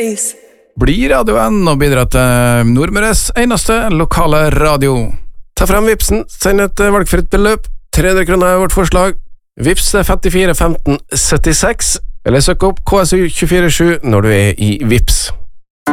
Space. Bli radioen og bidra til Nordmøres eneste lokale radio. Ta frem Vipsen, send et valgfritt beløp. 300 kroner er vårt forslag. Vips 54 15 76, eller søk opp KSU 247 når du er i Vips.